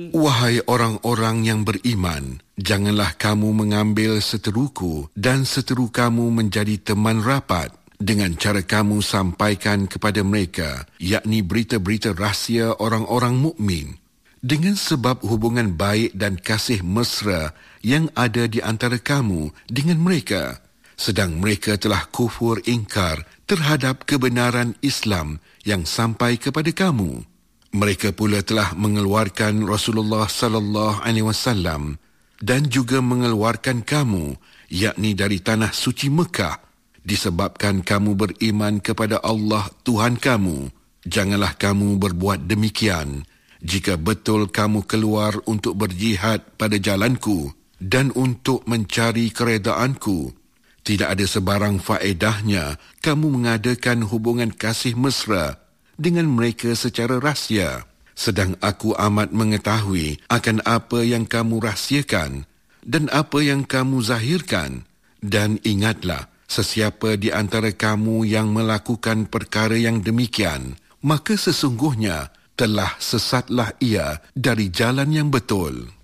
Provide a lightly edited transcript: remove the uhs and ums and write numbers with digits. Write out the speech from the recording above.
Wahai orang-orang yang beriman, janganlah kamu mengambil seteruku dan seteru kamu menjadi teman rapat dengan cara kamu sampaikan kepada mereka, yakni berita-berita rahsia orang-orang mukmin, dengan sebab hubungan baik dan kasih mesra yang ada di antara kamu dengan mereka, sedang mereka telah kufur ingkar terhadap kebenaran Islam yang sampai kepada kamu. Mereka pula telah mengeluarkan Rasulullah sallallahu alaihi wasallam dan juga mengeluarkan kamu, yakni dari tanah suci Mekah, disebabkan kamu beriman kepada Allah Tuhan kamu. Janganlah kamu berbuat demikian jika betul kamu keluar untuk berjihad pada jalanku dan untuk mencari keredaanku. Tidak ada sebarang faedahnya kamu mengadakan hubungan kasih mesra dengan mereka secara rahsia, sedang aku amat mengetahui akan apa yang kamu rahsiakan dan apa yang kamu zahirkan. Dan ingatlah, sesiapa di antara kamu yang melakukan perkara yang demikian, maka sesungguhnya telah sesatlah ia dari jalan yang betul.